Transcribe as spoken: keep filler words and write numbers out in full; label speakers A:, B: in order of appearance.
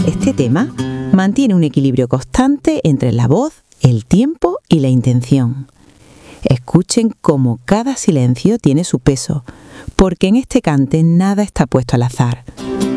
A: Este tema mantiene un equilibrio constante entre la voz, el tiempo y la intención. Escuchen cómo cada silencio tiene su peso, porque en este cante nada está puesto al azar.